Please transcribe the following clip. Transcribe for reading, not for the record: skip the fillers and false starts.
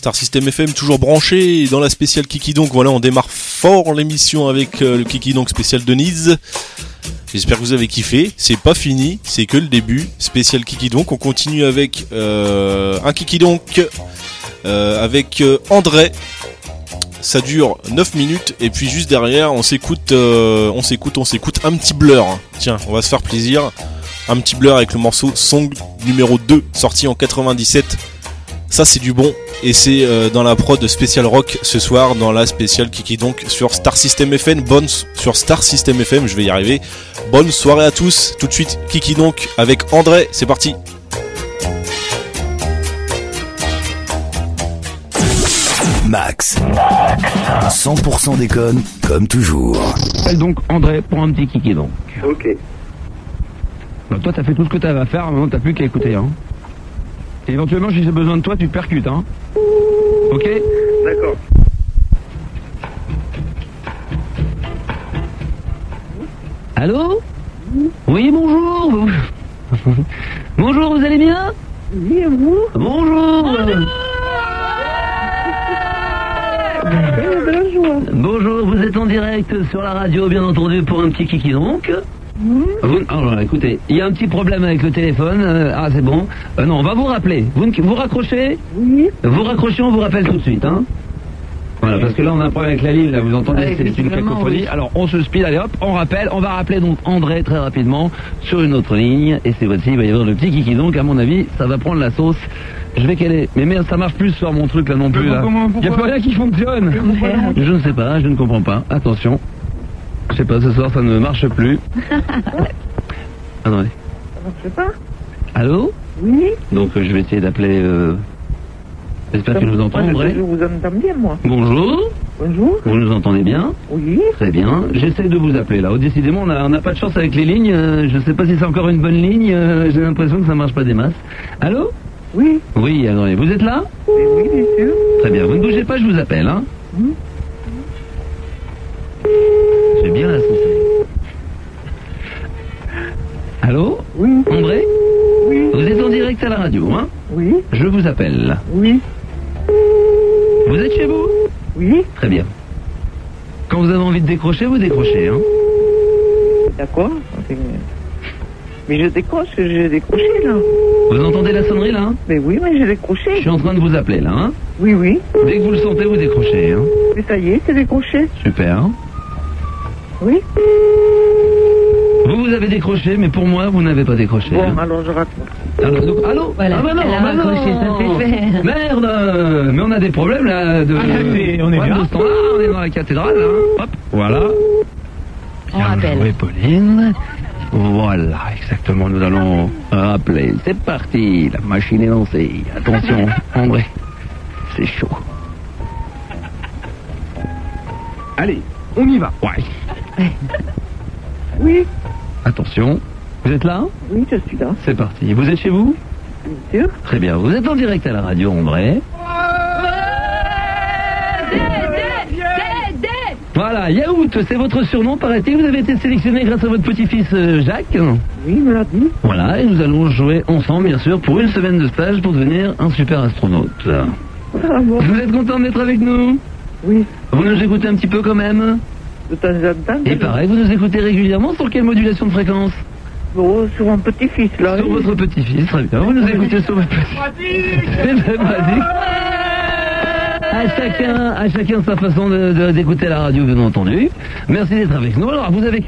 Star System FM, toujours branché dans la spéciale Kiki Donc. Voilà, on démarre fort l'émission avec le Kiki Donc spécial Denise. J'espère que vous avez kiffé. C'est pas fini, c'est que le début. Spécial Kiki Donc. On continue avec un Kiki Donc avec André. Ça dure 9 minutes et puis juste derrière on s'écoute un petit Blur. Tiens, on va se faire plaisir. Un petit Blur avec le morceau Song numéro 2 sorti en 97. Ça c'est du bon et c'est dans la prod spécial rock ce soir dans la spéciale Kiki Donc sur Star System FM. Sur Star System FM, je vais y arriver. Bonne soirée à tous. Tout de suite Kiki Donc avec André, c'est parti. Max. 100% déconne, comme toujours. Appelle donc André pour un petit Kiki Donc. Ok. Donc toi t'as fait tout ce que t'avais à faire, maintenant t'as plus qu'à écouter, hein. Et éventuellement si j'ai besoin de toi tu percutes, hein. Ok. D'accord. Allô? Oui, bonjour. Bonjour, vous allez bien? Oui, et vous? Bonjour. Bonjour, vous êtes en direct sur la radio, bien entendu, pour un petit Kiki Donc. Alors, écoutez, il y a un petit problème avec le téléphone. Ah, c'est bon. Non, on va vous rappeler. Vous raccrochez? Oui. Vous raccrochez, on vous rappelle tout de suite, hein. Voilà, parce que là, on a un problème avec la ligne, là, vous entendez, c'est une cacophonie. Oui. Alors, on se speed, allez hop, on rappelle. On va rappeler donc André très rapidement sur une autre ligne. Et c'est voici, il va y avoir le petit Kiki Donc, à mon avis, ça va prendre la sauce. Je vais caler. Mais merde, ça marche plus sur mon truc là non plus, là. Il n'y a plus rien qui fonctionne. Je ne sais pas, je ne comprends pas. Attention. Je sais pas, ce soir, ça ne marche plus. Attendez. Ça marche pas? Allô? Oui. Donc, je vais essayer d'appeler... J'espère que je vous entends, André. Je vous entends bien, moi. Bonjour. Bonjour. Vous nous entendez bien? Oui. Très bien. J'essaie de vous appeler, là. Oh, décidément, on n'a pas de chance avec les lignes. Je sais pas si c'est encore une bonne ligne. J'ai l'impression que ça marche pas des masses. Allô? Oui. Oui, attendez. Vous êtes là? Oui, bien sûr. Très bien. Vous ne bougez pas, je vous appelle, hein. J'ai bien la sensation. Allô? Oui. André? Oui. Vous êtes en direct à la radio, hein? Oui. Je vous appelle. Oui. Vous êtes chez vous? Oui. Très bien. Quand vous avez envie de décrocher, vous décrochez, hein? D'accord. Mais je décroche, j'ai décroché, là. Vous entendez la sonnerie, là, hein? Mais oui, mais j'ai Je décroché. suis en train de vous appeler, là, hein? Oui, oui. Dès que vous le sentez, vous décrochez, hein? Mais ça y est, c'est décroché. Super. Oui. Vous avez décroché, mais pour moi, vous n'avez pas décroché. Bon, hein. alors je raconte. Alors, donc, allô? Voilà, Ah bah non, elle a bah non. raccroché, ça fait faire. Merde. Mais on a des problèmes, là, de... on est bien. bien. De ce temps-là, on est dans la cathédrale, hein. Hop, voilà. On rappelle. Joué, Pauline. Voilà, exactement, nous allons rappeler. C'est parti, la machine est lancée. Attention, André, c'est chaud. Allez, on y va. Ouais. Oui. Attention, vous êtes là? Oui, je suis là. C'est parti. Vous êtes chez vous? Bien sûr. Très bien, vous êtes en direct à la radio, André. Voilà, Yaourt, c'est votre surnom, paraît-il. Vous avez été sélectionné grâce à votre petit-fils Jacques. Oui, il me l'a dit. Voilà, et nous allons jouer ensemble, bien sûr, pour une semaine de stage pour devenir un super astronaute. Ah bon. Vous êtes content d'être avec nous? Oui. Vous nous écoutez un petit peu quand même? De temps en temps. Et pareil, vous nous écoutez régulièrement sur quelle modulation de fréquence? Bon, sur mon petit-fils, là. Sur votre petit-fils, très bien. Vous nous écoutez sur votre petit-fils. C'est pratique. À chacun sa façon d'écouter la radio, bien entendu. Merci d'être avec nous. Alors, vous avez